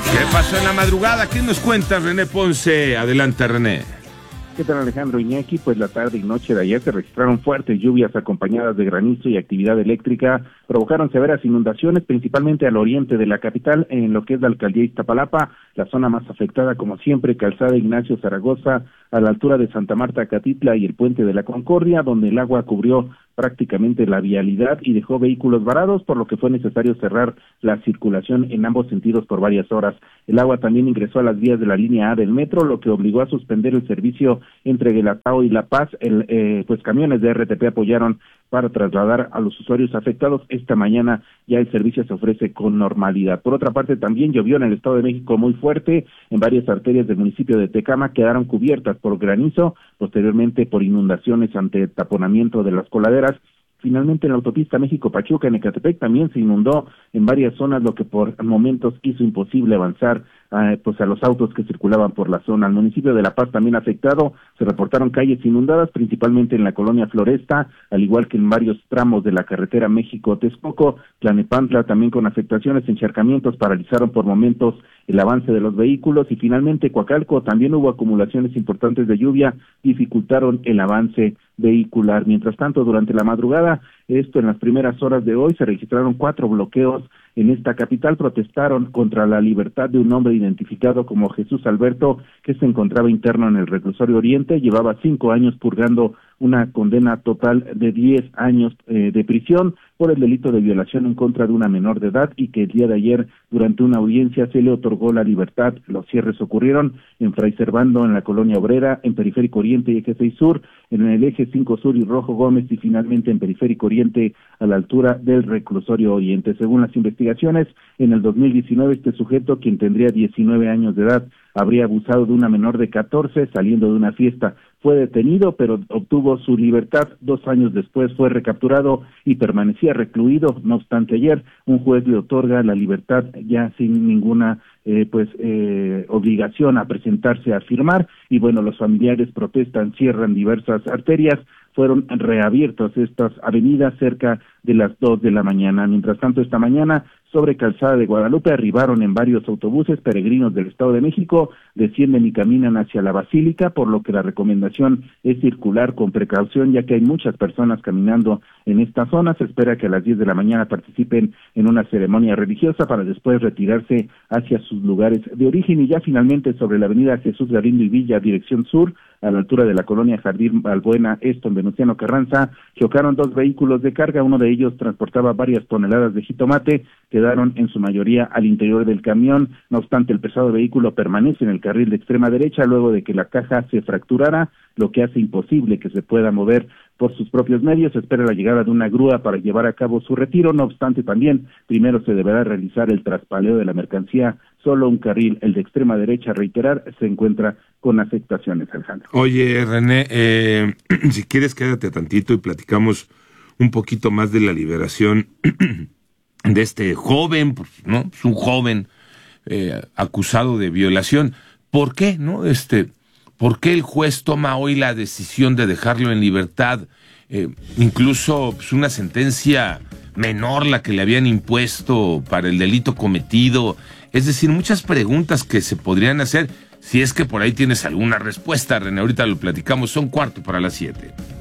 ¿Qué pasó en la madrugada? ¿Qué nos cuenta René Ponce? Adelante, René. ¿Qué tal, Alejandro Iñaki? Pues la tarde y noche de ayer se registraron fuertes lluvias acompañadas de granizo y actividad eléctrica. Provocaron severas inundaciones, principalmente al oriente de la capital, en lo que es la alcaldía Iztapalapa, la zona más afectada, como siempre, Calzada Ignacio Zaragoza, a la altura de Santa Marta Catitla y el Puente de la Concordia, donde el agua cubrió prácticamente la vialidad y dejó vehículos varados, por lo que fue necesario cerrar la circulación en ambos sentidos por varias horas. El agua también ingresó a las vías de la línea A del metro, lo que obligó a suspender el servicio entre Guelatao y La Paz. Pues camiones de RTP apoyaron para trasladar a los usuarios afectados. Esta mañana ya el servicio se ofrece con normalidad. Por otra parte, también llovió en el Estado de México muy fuerte. En varias arterias del municipio de Tecama quedaron cubiertas por granizo, posteriormente por inundaciones ante taponamiento de las coladeras. Finalmente, en la autopista México-Pachuca, en Ecatepec, también se inundó en varias zonas, lo que por momentos hizo imposible avanzar pues a los autos que circulaban por la zona. El municipio de La Paz también afectado, se reportaron calles inundadas, principalmente en la colonia Floresta, al igual que en varios tramos de la carretera México-Texcoco. Tlalnepantla también con afectaciones, encharcamientos, paralizaron por momentos el avance de los vehículos, y finalmente Coacalco también hubo acumulaciones importantes de lluvia, dificultaron el avance vehicular. Mientras tanto, durante la madrugada, esto en las primeras horas de hoy, se registraron 4 bloqueos en esta capital. Protestaron contra la libertad de un hombre identificado como Jesús Alberto, que se encontraba interno en el reclusorio Oriente, llevaba 5 años purgando una condena total de 10 años de prisión por el delito de violación en contra de una menor de edad, y que el día de ayer, durante una audiencia, se le otorgó la libertad. Los cierres ocurrieron en Fray Servando, en la Colonia Obrera, en Periférico Oriente y Eje 6 Sur, en el Eje 5 Sur y Rojo Gómez, y finalmente en Periférico Oriente, a la altura del reclusorio Oriente. Según las investigaciones, en el 2019 este sujeto, quien tendría 19 años de edad, habría abusado de una menor de 14 saliendo de una fiesta. Fue detenido, pero obtuvo su libertad. 2 años después fue recapturado y permanecía recluido. No obstante, ayer un juez le otorga la libertad ya sin ninguna obligación a presentarse a firmar. Y bueno, los familiares protestan, cierran diversas arterias. Fueron reabiertas estas avenidas cerca de las 2 de la mañana. Mientras tanto, esta mañana, sobre Calzada de Guadalupe, arribaron en varios autobuses peregrinos del Estado de México, descienden y caminan hacia la Basílica, por lo que la recomendación es circular con precaución, ya que hay muchas personas caminando en esta zona. Se espera que a las 10 de la mañana participen en una ceremonia religiosa para después retirarse hacia sus lugares de origen. Y ya finalmente, sobre la avenida Jesús Galindo y Villa, dirección sur, a la altura de la colonia Jardín Balbuena, esto en Venustiano Carranza, chocaron 2 vehículos de carga. Uno de ellos transportaba varias toneladas de jitomate, quedaron en su mayoría al interior del camión. No obstante, el pesado vehículo permanece en el carril de extrema derecha luego de que la caja se fracturara, lo que hace imposible que se pueda mover por sus propios medios. Se espera la llegada de una grúa para llevar a cabo su retiro. No obstante, también primero se deberá realizar el traspaleo de la mercancía. Solo un carril, el de extrema derecha, reiterar, se encuentra con afectaciones, Alejandro. Oye, René, si quieres quédate tantito y platicamos un poquito más de la liberación de este joven, pues, ¿no? Es un joven acusado de violación. ¿Por qué, no? ¿Por qué el juez toma hoy la decisión de dejarlo en libertad? Incluso pues, una sentencia menor la que le habían impuesto para el delito cometido. Es decir, muchas preguntas que se podrían hacer, si es que por ahí tienes alguna respuesta, René. Ahorita lo platicamos, son 6:45.